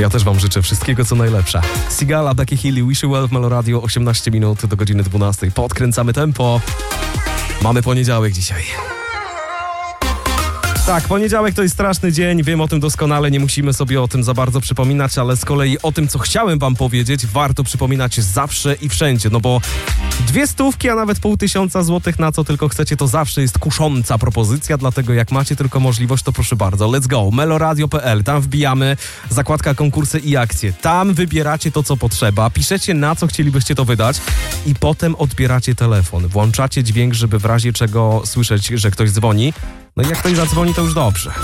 Ja też wam życzę wszystkiego, co najlepsze. Sigala, Becky Hill, Wish You Well w Meloradio, 18 minut do godziny 12. Podkręcamy tempo. Mamy poniedziałek dzisiaj. Tak, poniedziałek to jest straszny dzień, wiem o tym doskonale, nie musimy sobie o tym za bardzo przypominać, ale z kolei o tym, co chciałem wam powiedzieć, warto przypominać zawsze i wszędzie, no bo 200, a nawet 500 złotych, na co tylko chcecie, to zawsze jest kusząca propozycja, dlatego jak macie tylko możliwość, to proszę bardzo, let's go, meloradio.pl, tam wbijamy, zakładka konkursy i akcje, tam wybieracie to, co potrzeba, piszecie, na co chcielibyście to wydać i potem odbieracie telefon, włączacie dźwięk, żeby w razie czego słyszeć, że ktoś dzwoni. No i jak ktoś zadzwoni, to już dobrze.